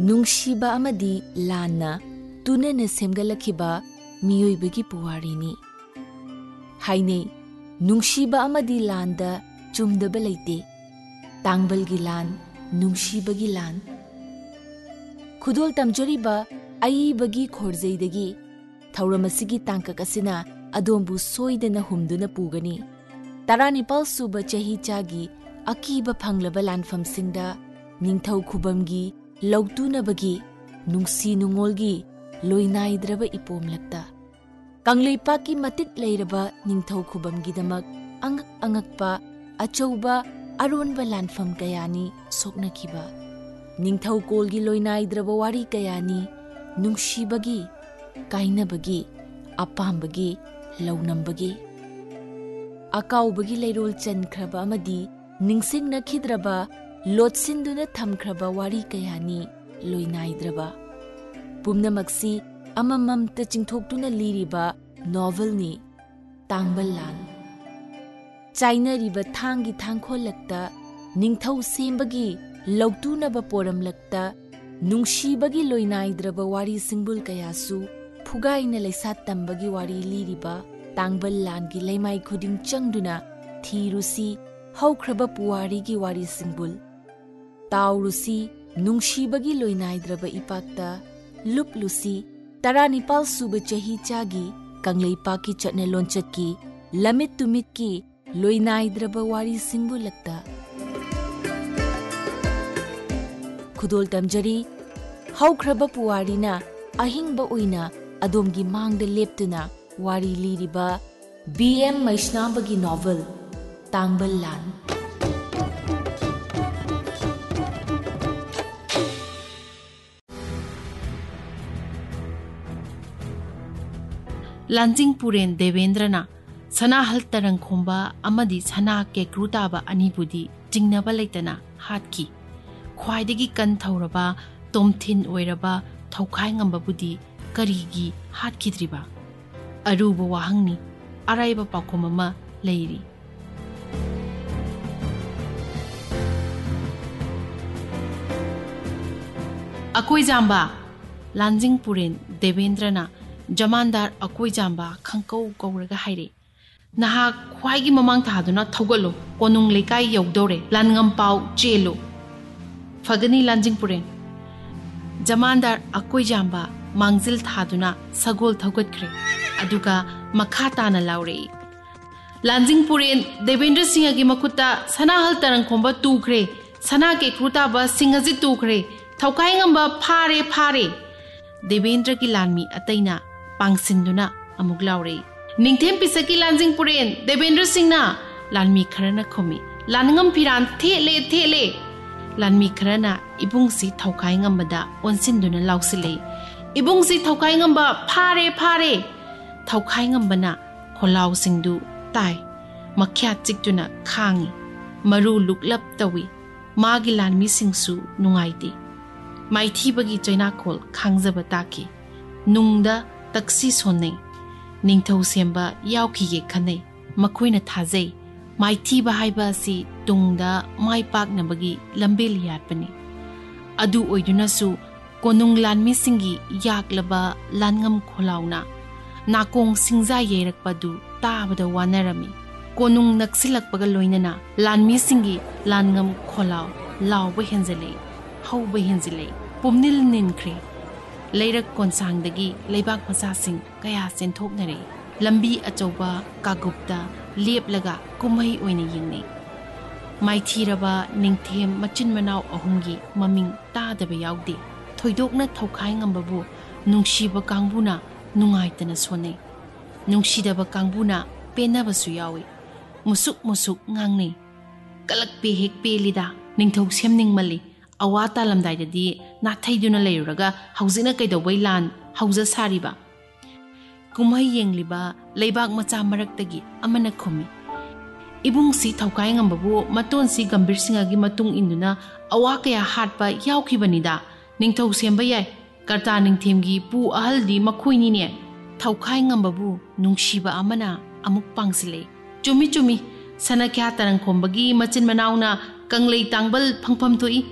ꯅꯨꯡꯁꯤꯕ ꯑꯃꯗꯤ ꯂꯥꯟꯅ ꯇꯨꯅꯅ ꯁꯦꯝꯒꯠꯂꯛꯈꯤꯕ ꯃꯤꯑꯣꯏꯕꯒꯤ ꯄꯨꯋꯥꯔꯤꯅꯤ꯫ ꯍꯥꯏꯅꯩ ꯅꯨꯡꯁꯤꯕ ꯑꯃꯗꯤ ꯂꯥꯟꯗ ꯆꯨꯝꯗꯕ ꯂꯩꯇꯦ, ꯇꯥꯡꯕꯜꯒꯤ ꯂꯥꯟ, ꯅꯨꯡꯁꯤꯕꯒꯤ ꯂꯥꯟ꯫ ꯈꯨꯗꯣꯜ ꯇꯝꯖꯔꯤꯕ ꯑꯏꯕꯒꯤ ꯈꯣꯔꯖꯩꯗꯒꯤ ꯊꯧꯔꯝ ꯑꯁꯤꯒꯤ ꯇꯥꯡꯀꯛ ꯑꯁꯤꯅ ꯑꯗꯣꯝꯕꯨ ꯁꯣꯏꯗꯅ ꯍꯨꯝꯗꯨꯅ ꯄꯨꯒꯅꯤ꯫ 19 ꯁꯨꯕ ꯆꯍꯤꯆꯥꯒꯤ ꯑꯀꯤꯕ ꯐꯪꯂꯕ ꯂꯥꯟꯐꯝꯁꯤꯡꯗ ꯅꯤꯡꯊꯧ ꯈꯨꯕꯝꯒꯤ ꯂꯧꯇꯨꯅꯕꯒꯤ ꯅꯨꯡꯁꯤ ꯅꯨꯡꯉꯣꯜꯒꯤ ꯂꯣꯏꯅꯥꯏꯗ꯭ꯔꯕ ꯏꯄꯣꯝꯂꯛꯇ ꯀꯪꯂꯩꯄꯥꯛꯀꯤ ꯃꯇꯤꯛ ꯂꯩꯔꯕ ꯅꯤꯡꯊꯧ ꯈꯨꯕꯝꯒꯤꯗꯃꯛ ꯑꯉꯛꯄ ꯑꯆꯧꯕ ꯑꯔꯣꯟꯕ ꯂꯥꯟꯐꯝ ꯀꯌꯥꯅꯤ ꯁꯣꯛꯅꯈꯤꯕ꯫ ꯅꯤꯡꯊꯧꯀꯣꯜꯒꯤ ꯂꯣꯏꯅꯥꯏꯗ꯭ꯔꯕ ꯋꯥꯔꯤ ꯀꯌꯥꯅꯤ ꯅꯨꯡꯁꯤꯕꯒꯤ, ꯀꯥꯏꯅꯕꯒꯤ, ꯑꯄꯥꯝꯕꯒꯤ, ꯂꯧꯅꯝꯕꯒꯤ꯫ ꯑꯀꯥꯎꯕꯒꯤ ꯂꯩꯔꯣꯜ ꯆꯟꯈ꯭ꯔꯕ ꯑꯃꯗꯤ ꯅꯤꯡꯁꯤꯡꯅꯈꯤꯗ꯭ꯔꯕ, ꯂꯣꯠꯁꯤꯟꯗꯨꯅ ꯊꯝꯈ꯭ꯔꯕ ꯋꯥꯔꯤ ꯀꯌꯥꯅꯤ ꯂꯣꯏꯅꯥꯏꯗ꯭ꯔꯕ꯫ ꯄꯨꯝꯅꯃꯛꯁꯤ ꯑꯃꯃꯝꯇ ꯆꯤꯡꯊꯣꯛꯇꯨꯅ ꯂꯤꯔꯤꯕ ꯅꯣꯚꯦꯜꯅꯤ ꯇꯥꯡꯕꯜ ꯂꯥꯟ꯫ ꯆꯥꯏꯅꯔꯤꯕ ꯊꯥꯡꯒꯤ ꯊꯥꯡꯈꯣꯜꯂꯛꯇ, ꯅꯤꯡꯊꯧ ꯁꯦꯝꯕꯒꯤ ꯂꯧꯇꯨꯅꯕ ꯄꯣꯔꯝꯂꯛꯇ ꯅꯨꯡꯁꯤꯕꯒꯤ ꯂꯣꯏꯅꯥꯏꯗ꯭ꯔꯕ ꯋꯥꯔꯤ ꯁꯤꯡꯕꯨꯜ ꯀꯌꯥꯁꯨ ꯐꯨꯒꯥꯏꯅ ꯂꯩꯁꯥ ꯇꯝꯕꯒꯤ ꯋꯥꯔꯤ ꯂꯤꯔꯤꯕ ꯇꯥꯡꯕꯜ ꯂꯥꯟꯒꯤ ꯂꯩꯃꯥꯏ ꯈꯨꯗꯤꯡ ꯆꯪꯗꯨꯅ ꯊꯤꯔꯨꯁꯤ ꯍꯧꯈ꯭ꯔꯕ ꯄꯨꯋꯥꯔꯤꯒꯤ ꯋꯥꯔꯤ ꯁꯤꯡꯕꯨꯜ꯫ ꯇꯥꯎꯔꯨꯁꯤ ꯅꯨꯡꯁꯤꯕꯒꯤ ꯂꯣꯏꯅꯥꯏꯗ꯭ꯔꯕ ꯏꯄꯥꯛꯇ, ꯂꯨꯞꯂꯨꯁꯤ 19 ꯁꯨꯕ ꯆꯍꯤꯆꯥꯒꯤ ꯀꯪꯂꯩꯄꯥꯛꯀꯤ ꯆꯠꯅ ꯂꯣꯟꯆꯠꯀꯤ ꯂꯝꯃꯤꯠ ꯇꯨꯃꯤꯠꯀꯤ ꯂꯣꯏꯅꯥꯏꯗ꯭ꯔꯕ ꯋꯥꯔꯤ ꯁꯤꯡꯕꯨꯜꯂꯛꯇ꯫ ꯈꯨꯗꯣꯜ ꯇꯝꯖꯔꯤ ꯍꯧꯈ꯭ꯔꯕ ꯄꯨꯋꯥꯔꯤꯅ ꯑꯍꯤꯡꯕ ꯑꯣꯏꯅ ꯑꯗꯣꯝꯒꯤ ꯃꯥꯡꯗ ꯂꯦꯞꯇꯨꯅ ꯋꯥꯔꯤ ꯂꯤꯔꯤꯕ B.M. ꯃꯩꯁꯅꯥꯕꯒꯤ ꯅꯣꯚꯦꯜ ꯇꯥꯡꯕꯜ ꯂꯥꯟ꯫ ꯂꯥꯟꯖꯤꯡꯄꯨꯔꯦꯟ ꯗꯦꯕꯦꯟꯗ꯭ꯔꯅ ꯁꯅꯥꯍꯜ ꯇꯔꯪꯈꯣꯝꯕ ꯑꯃꯗꯤ ꯁꯅꯥ ꯀꯦꯀ꯭ꯔꯨ ꯇꯥꯕ ꯑꯅꯤꯕꯨꯗꯤ ꯆꯤꯡꯅꯕ ꯂꯩꯇꯅ ꯍꯥꯠꯈꯤ꯫ ꯈ꯭ꯋꯥꯏꯗꯒꯤ ꯀꯟꯊꯧꯔꯕ, ꯇꯣꯝꯊꯤꯟ ꯑꯣꯏꯔꯕ ꯊꯧꯈꯥꯏ ꯉꯝꯕꯕꯨꯗꯤ ꯀꯔꯤꯒꯤ ꯍꯥꯠꯈꯤꯗ꯭ꯔꯤꯕ? ꯑꯔꯨꯕ ꯋꯥꯍꯪꯅꯤ, ꯑꯔꯥꯏꯕ ꯄꯥꯎꯈꯨꯝ ꯑꯃ ꯂꯩꯔꯤ꯫ ꯑꯀꯣꯏꯖꯥꯝꯕ ꯂꯥꯟꯖꯤꯡꯄꯨꯔꯦꯟ ꯗꯦꯕꯦꯟꯗ꯭ꯔꯅ ꯖꯃꯥꯟꯗꯥꯔ ꯑꯀꯣꯏꯖꯥꯝꯕ ꯈꯪꯀꯧ ꯀꯧꯔꯒ ꯍꯥꯏꯔꯦ, ꯅꯍꯥꯛ ꯈ꯭ꯋꯥꯏꯒꯤ ꯃꯃꯥꯡ ꯊꯥꯗꯨꯅ ꯊꯧꯒꯠꯂꯨ, ꯀꯣꯅꯨꯡ ꯂꯩꯀꯥꯏ ꯌꯧꯗꯧꯔꯦ, ꯂꯥꯟꯉꯝ ꯄꯥꯎ ꯆꯦꯜꯂꯨ꯫ ꯐꯒꯅꯤ ꯂꯥꯟꯖꯤꯡꯄꯨꯔꯦꯟ꯫ ꯖꯃꯥꯟꯗꯥꯔ ꯑꯀꯣꯏꯖꯥꯝꯕ ꯃꯥꯡꯖꯤꯜ ꯊꯥꯗꯨꯅ ꯁꯒꯣꯜ ꯊꯧꯒꯠꯈ꯭ꯔꯦ, ꯑꯗꯨꯒ ꯃꯈꯥ ꯇꯥꯅ ꯂꯥꯎꯔꯛꯏ, ꯂꯥꯟꯖꯤꯡꯄꯨꯔꯦꯟ ꯗꯦꯕꯦꯟꯗ꯭ꯔ ꯁꯤꯡꯍꯒꯤ ꯃꯈꯨꯠꯇ ꯁꯅꯥꯍꯜ ꯇꯔꯪꯈꯣꯝꯕ ꯇꯨꯈ꯭ꯔꯦ, ꯁꯅꯥ ꯀꯦꯀ꯭ꯔꯨ ꯇꯥꯕ ꯁꯤꯡꯍꯁꯤ ꯇꯨꯈ꯭ꯔꯦ, ꯊꯧꯈꯥꯏ ꯉꯝꯕ ꯐꯥꯔꯦ ꯐꯥꯔꯦ꯫ ꯗꯦꯕꯦꯟꯗ꯭ꯔꯒꯤ ꯂꯥꯟꯃꯤ ꯑꯇꯩꯅ ꯄꯥꯡꯁꯤꯟꯗꯨꯅ ꯑꯃꯨꯛ ꯂꯥꯎꯔꯛꯏ, ꯅꯤꯡꯊꯦꯝ ꯄꯤꯁꯛꯀꯤ ꯂꯥꯟꯖꯤꯡꯄꯨꯔꯦꯟ ꯗꯦꯕꯦꯟꯗ꯭ꯔ ꯁꯤꯡꯍꯅ꯫ ꯂꯥꯟꯃꯤ ꯈꯔꯅ ꯈꯨꯝꯃꯤ, ꯂꯥꯟꯉꯝ ꯐꯤꯔꯥꯟ ꯊꯦꯠꯂꯦ ꯊꯦꯠꯂꯦ꯫ ꯂꯥꯟꯃꯤ ꯈꯔꯅ ꯏꯕꯨꯡꯁꯤ ꯊꯧꯈꯥꯏ ꯉꯝꯕꯗ ꯑꯣꯟꯁꯤꯟꯗꯨꯅ ꯂꯥꯎꯁꯤꯜꯂꯛꯏ, ꯏꯕꯨꯡꯁꯤ ꯊꯧꯈꯥꯏ ꯉꯝꯕ ꯐꯥꯔꯦ ꯐꯥꯔꯦ꯫ ꯊꯧꯈꯥꯏ ꯉꯝꯕꯅ ꯈꯣꯜꯂꯥꯎꯁꯤꯡꯗꯨ ꯇꯥꯏ, ꯃꯈ꯭ꯌꯥꯠ ꯆꯤꯛꯇꯨꯅ ꯈꯥꯡꯏ, ꯃꯔꯨ ꯂꯨꯛꯂꯞ ꯇꯧꯏ, ꯃꯥꯒꯤ ꯂꯥꯟꯃꯤꯁꯤꯡꯁꯨ ꯅꯨꯡꯉꯥꯏꯇꯦ꯫ ꯃꯥꯏꯊꯤꯕꯒꯤ ꯆꯩꯅꯥꯈꯣꯜ ꯈꯥꯡꯖꯕ ꯇꯥꯈꯤ, ꯅꯨꯡꯗ ꯇꯛꯁꯤ ꯁꯣꯟꯅꯩ, ꯅꯤꯡꯊꯧ ꯁꯦꯝꯕ ꯌꯥꯎꯈꯤꯒꯦ ꯈꯟꯅꯩ, ꯃꯈꯣꯏꯅ ꯊꯥꯖꯩ ꯃꯥꯏꯊꯤꯕ ꯍꯥꯏꯕ ꯑꯁꯤ ꯇꯨꯡꯗ ꯃꯥꯏ ꯄꯥꯛꯅꯕꯒꯤ ꯂꯝꯕꯦꯜ ꯌꯥꯠꯄꯅꯤ꯫ ꯑꯗꯨ ꯑꯣꯏꯗꯨꯅꯁꯨ ꯀꯣꯅꯨꯡ ꯂꯥꯟꯃꯤꯁꯤꯡꯒꯤ ꯌꯥꯛꯂꯕ ꯂꯥꯟꯉꯝ ꯈꯣꯜꯂꯥꯎꯅ ꯅꯥꯀꯣꯡ ꯁꯤꯡꯖꯥ ꯌꯩꯔꯛꯄꯗꯨ ꯇꯥꯕꯗ ꯋꯥꯅꯔꯝꯃꯤ꯫ ꯀꯣꯅꯨꯡ ꯅꯛꯁꯤꯜꯂꯛꯄꯒ ꯂꯣꯏꯅꯅ ꯂꯥꯟꯃꯤꯁꯤꯡꯒꯤ ꯂꯥꯟꯉꯝ ꯈꯣꯜꯂꯥꯎ ꯂꯥꯎꯕ ꯍꯦꯟꯖꯤꯜꯂꯛꯏ, ꯍꯧꯕ ꯍꯦꯟꯖꯤꯜꯂꯛꯏ, ꯄꯨꯝꯅꯤꯜ ꯅꯤꯟꯈ꯭ꯔꯦ꯫ ꯂꯩꯔꯛ ꯀꯣꯟꯁꯥꯡꯗꯒꯤ ꯂꯩꯕꯥꯛ ꯃꯆꯥꯁꯤꯡ ꯀꯌꯥ ꯆꯦꯟꯊꯣꯛꯅꯔꯛꯏ, ꯂꯝꯕꯤ ꯑꯆꯧꯕ ꯀꯥꯒꯨꯞꯇ ꯂꯦꯞꯂꯒ ꯀꯨꯝꯍꯩ ꯑꯣꯏꯅ ꯌꯦꯡꯅꯩ꯫ ꯃꯥꯏꯊꯤꯔꯕ ꯅꯤꯡꯊꯦꯝ ꯃꯆꯤꯟ ꯃꯅꯥꯎ ꯑꯍꯨꯝꯒꯤ ꯃꯃꯤꯡ ꯇꯥꯗꯕ ꯌꯥꯎꯗꯦ꯫ ꯊꯣꯏꯗꯣꯛꯅ ꯊꯧꯈꯥꯏ ꯉꯝꯕꯕꯨ ꯅꯨꯡꯁꯤꯕ ꯀꯥꯡꯕꯨꯅ ꯅꯨꯡꯉꯥꯏꯇꯅ ꯁꯣꯟꯅꯩ, ꯅꯨꯡꯁꯤꯗꯕ ꯀꯥꯡꯕꯨꯅ ꯄꯦꯟꯅꯕꯁꯨ ꯌꯥꯎꯏ, ꯃꯨꯁꯨꯛ ꯃꯨꯁꯨꯛ ꯉꯥꯡꯅꯩ, ꯀꯂꯛꯄꯦ ꯍꯦꯛ ꯄꯦꯜꯂꯤꯗ, ꯅꯤꯡꯊꯧ ꯁꯦꯝꯅꯤꯡꯃꯜꯂꯤ, ꯑꯋꯥ ꯇꯥꯂꯝꯗꯥꯏꯗꯗꯤ ꯅꯥꯊꯩꯗꯨꯅ ꯂꯩꯔꯨꯔꯒ ꯍꯧꯖꯤꯛꯅ ꯀꯩꯗꯧꯕꯩ ꯂꯥꯟ ꯍꯧꯖ ꯁꯥꯔꯤꯕ? ꯀꯨꯝꯍꯩ ꯌꯦꯡꯂꯤꯕ ꯂꯩꯕꯥꯛ ꯃꯆꯥ ꯃꯔꯛꯇꯒꯤ ꯑꯃꯅ ꯈꯨꯝꯃꯤ, ꯏꯕꯨꯡꯁꯤ ꯊꯧꯈꯥꯏ ꯉꯝꯕꯕꯨ ꯃꯇꯣꯟꯁꯤ ꯒꯝꯚꯤꯔ ꯁꯤꯡꯍꯒꯤ ꯃꯇꯨꯡ ꯏꯟꯗꯨꯅ ꯑꯋꯥ ꯀꯌꯥ ꯍꯥꯠꯄ ꯌꯥꯎꯈꯤꯕꯅꯤꯗ, ꯅꯤꯡꯊꯧ ꯁꯦꯝꯕ ꯌꯥꯏ, ꯀꯔꯇꯥ ꯅꯤꯡꯊꯦꯝꯒꯤ ꯄꯨ ꯑꯍꯜꯗꯤ ꯃꯈꯣꯏꯅꯤꯅꯦ꯫ ꯊꯧꯈꯥꯏ ꯉꯝꯕꯕꯨ ꯅꯨꯡꯁꯤꯕ ꯑꯃꯅ ꯑꯃꯨꯛ ꯄꯥꯡꯁꯤꯜꯂꯛꯏ, ꯆꯨꯝꯃꯤ ꯆꯨꯝꯃꯤ, ꯁꯅꯥꯈ꯭ꯌꯥ ꯇꯔꯪꯈꯣꯝꯕꯒꯤ ꯃꯆꯤꯟ ꯃꯅꯥꯎꯅ ꯀꯪꯂꯩ ꯇꯥꯡꯕꯜ ꯐꯪꯐꯝ ꯊꯣꯛꯏ꯫